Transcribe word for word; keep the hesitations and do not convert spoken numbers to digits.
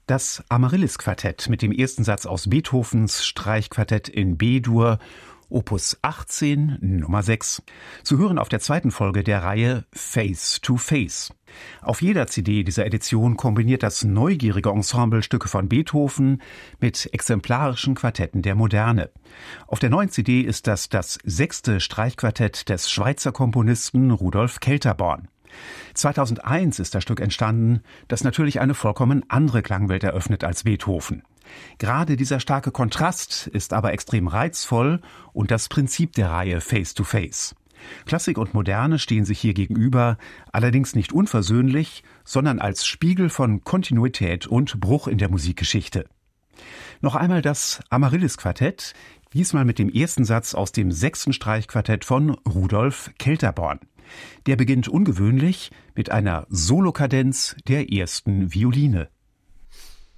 Das Amaryllis-Quartett mit dem ersten Satz aus Beethovens Streichquartett in B-Dur, Opus achtzehn, Nummer sechs. Zu hören auf der zweiten Folge der Reihe Face to Face. Auf jeder C D dieser Edition kombiniert das neugierige Ensemble Stücke von Beethoven mit exemplarischen Quartetten der Moderne. Auf der neuen C D ist das das sechste Streichquartett des Schweizer Komponisten Rudolf Kelterborn. zweitausendeins ist das Stück entstanden, das natürlich eine vollkommen andere Klangwelt eröffnet als Beethoven. Gerade dieser starke Kontrast ist aber extrem reizvoll und das Prinzip der Reihe Face to Face. Klassik und Moderne stehen sich hier gegenüber, allerdings nicht unversöhnlich, sondern als Spiegel von Kontinuität und Bruch in der Musikgeschichte. Noch einmal das Amaryllis-Quartett, diesmal mit dem ersten Satz aus dem sechsten Streichquartett von Rudolf Kelterborn. Der beginnt ungewöhnlich mit einer Solokadenz der ersten Violine.